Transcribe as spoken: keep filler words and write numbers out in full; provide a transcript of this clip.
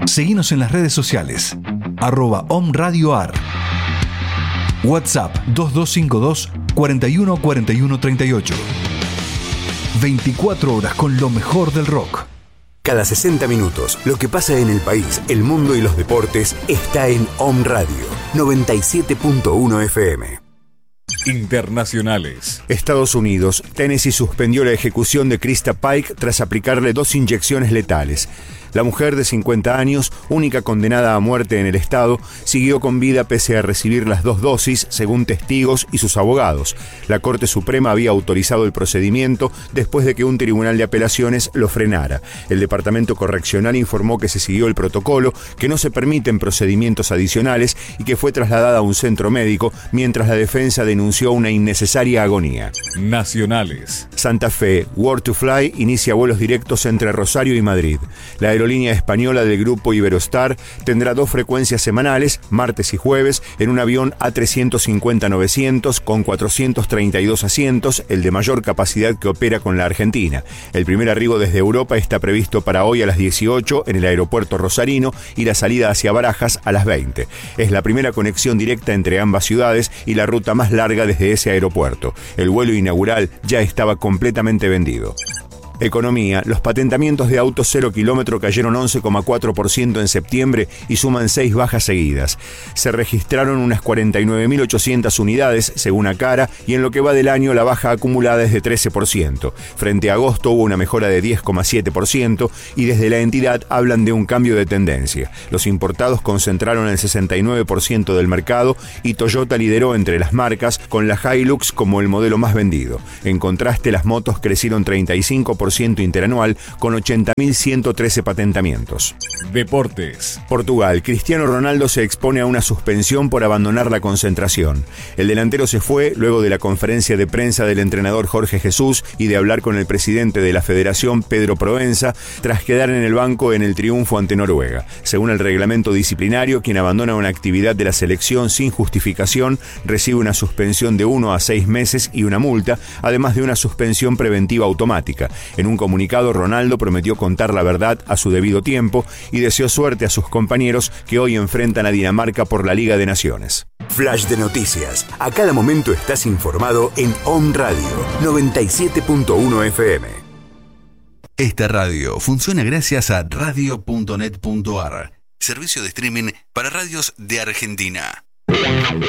Seguinos en las redes sociales, arroba omradioar. WhatsApp dos dos cinco dos, cuatro uno cuatro uno tres ocho. veinticuatro horas con lo mejor del rock. Cada sesenta minutos, lo que pasa en el país, el mundo y los deportes está en Om Radio noventa y siete punto uno F M. Internacionales. Estados Unidos. Tennessee suspendió la ejecución de Krista Pike tras aplicarle dos inyecciones letales. La mujer de cincuenta años, única condenada a muerte en el estado, siguió con vida pese a recibir las dos dosis, según testigos y sus abogados. La Corte Suprema había autorizado el procedimiento después de que un tribunal de apelaciones lo frenara. El Departamento Correccional informó que se siguió el protocolo, que no se permiten procedimientos adicionales y que fue trasladada a un centro médico, mientras la defensa denunció una innecesaria agonía. Nacionales. Santa Fe, World to Fly inicia vuelos directos entre Rosario y Madrid. La aerolínea española del grupo Iberostar tendrá dos frecuencias semanales, martes y jueves, en un avión A trescientos cincuenta novecientos con cuatrocientos treinta y dos asientos, el de mayor capacidad que opera con la Argentina. El primer arribo desde Europa está previsto para hoy a las dieciocho en el aeropuerto rosarino y la salida hacia Barajas a las veinte. Es la primera conexión directa entre ambas ciudades y la ruta más larga desde ese aeropuerto. El vuelo inaugural ya estaba completamente vendido. Economía. Los patentamientos de autos cero kilómetro cayeron once coma cuatro por ciento en septiembre y suman seis bajas seguidas. Se registraron unas cuarenta y nueve mil ochocientas unidades, según Acara, y en lo que va del año la baja acumulada es de trece por ciento. Frente a agosto hubo una mejora de diez coma siete por ciento y desde la entidad hablan de un cambio de tendencia. Los importados concentraron el sesenta y nueve por ciento del mercado y Toyota lideró entre las marcas, con la Hilux como el modelo más vendido. En contraste, las motos crecieron treinta y cinco por ciento interanual con ochenta mil ciento trece patentamientos. Deportes. Portugal. Cristiano Ronaldo se expone a una suspensión por abandonar la concentración. El delantero se fue luego de la conferencia de prensa del entrenador Jorge Jesús y de hablar con el presidente de la federación, Pedro Proenza, tras quedar en el banco en el triunfo ante Noruega. Según el reglamento disciplinario, quien abandona una actividad de la selección sin justificación recibe una suspensión de uno a seis meses y una multa, además de una suspensión preventiva automática. En un comunicado, Ronaldo prometió contar la verdad a su debido tiempo y deseó suerte a sus compañeros que hoy enfrentan a Dinamarca por la Liga de Naciones. Flash de noticias. A cada momento estás informado en Om Radio noventa y siete punto uno F M. Esta radio funciona gracias a radio punto net punto a r, servicio de streaming para radios de Argentina.